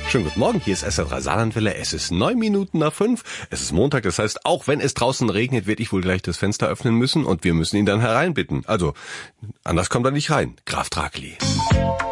Schönen guten Morgen, hier ist SR3 Saarlandwelle. Es ist 5:09. Es ist Montag, das heißt, auch wenn es draußen regnet, werde ich wohl gleich das Fenster öffnen müssen und wir müssen ihn dann hereinbitten. Also, anders kommt er nicht rein. Graf Dracli.